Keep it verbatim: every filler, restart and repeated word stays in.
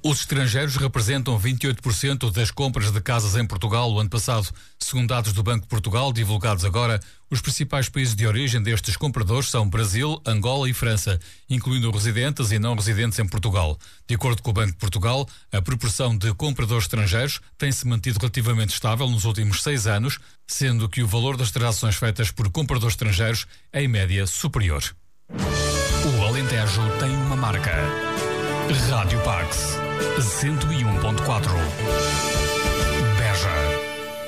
Os estrangeiros representam vinte e oito por cento das compras de casas em Portugal o ano passado. Segundo dados do Banco de Portugal, divulgados agora, os principais países de origem destes compradores são Brasil, Angola e França, incluindo residentes e não residentes em Portugal. De acordo com o Banco de Portugal, a proporção de compradores estrangeiros tem-se mantido relativamente estável nos últimos seis anos, sendo que o valor das transações feitas por compradores estrangeiros é, em média, superior. O Alentejo tem uma marca. Rádio Pax cento e um ponto quatro. Beja.